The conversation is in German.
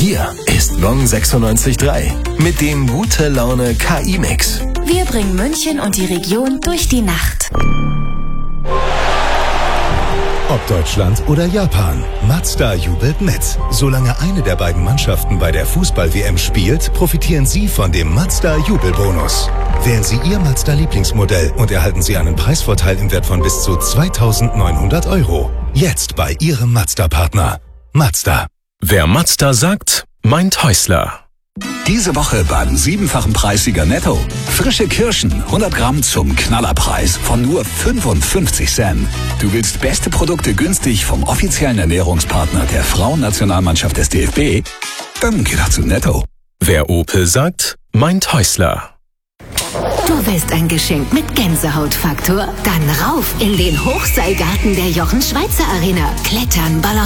Hier ist Gong 96.3 mit dem Gute Laune KI-Mix. Wir bringen München und die Region durch die Nacht. Ob Deutschland oder Japan, Mazda jubelt mit. Solange eine der beiden Mannschaften bei der Fußball-WM spielt, profitieren Sie von dem Mazda-Jubelbonus. Wählen Sie Ihr Mazda-Lieblingsmodell und erhalten Sie einen Preisvorteil im Wert von bis zu 2.900 €. Jetzt bei Ihrem Mazda-Partner. Mazda. Wer Mazda sagt, meint Häusler. Diese Woche beim 7-fachen Preissieger Netto. Frische Kirschen, 100 Gramm zum Knallerpreis von nur 55 Cent. Du willst beste Produkte günstig vom offiziellen Ernährungspartner der Frauennationalmannschaft des DFB? Dann geh doch zu Netto. Wer Opel sagt, meint Häusler. Du willst ein Geschenk mit Gänsehautfaktor? Dann rauf in den Hochseilgarten der Jochen Schweizer Arena. Klettern, balancieren